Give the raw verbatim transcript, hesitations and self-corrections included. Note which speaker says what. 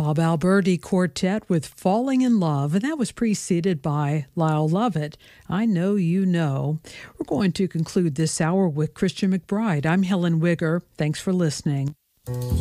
Speaker 1: Bob Alberti Quartet with Falling in Love, and that was preceded by Lyle Lovett, I Know You Know. We're going to conclude this hour with Christian McBride. I'm Helen Wigger. Thanks for listening.